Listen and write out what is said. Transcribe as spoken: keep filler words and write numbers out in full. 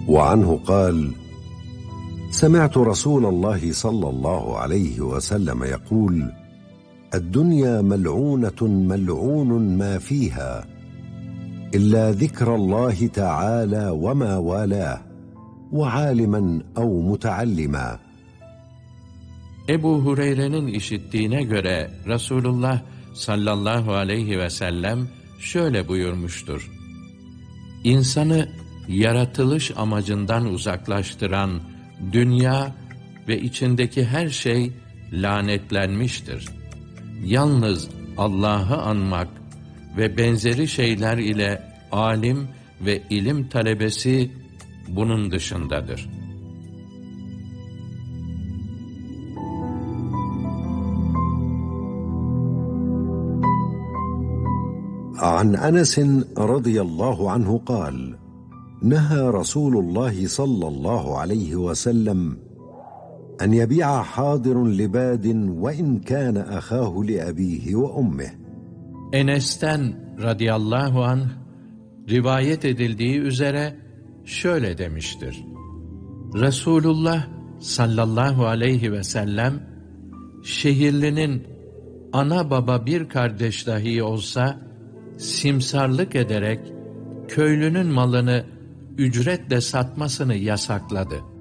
وعنه قال: سمعت رسول الله صلى الله عليه وسلم يقول: الدنيا ملعونة ملعون ما فيها إلا ذكر الله تعالى وما والاه وعالما أو متعلما. Ebu Hureyre'nin işittiğine göre Resulullah sallallahu aleyhi ve sellem şöyle buyurmuştur: İnsanı yaratılış amacından uzaklaştıran dünya ve içindeki her şey lanetlenmiştir. Yalnız Allah'ı anmak ve benzeri şeyler ile alim ve ilim talebesi bunun dışındadır. عن أنس رضي الله عنه قال: نهى رسول الله صلى الله عليه وسلم أن يبيع حاضر لباد وإن كان أخاه لأبيه وأمه. Enes'ten radıyallahu anh rivayet edildiği üzere şöyle demiştir: Resulullah sallallahu aleyhi ve sellem, şehirlinin ana baba bir kardeş dahi olsa simsarlık ederek köylünün malını ücretle satmasını yasakladı.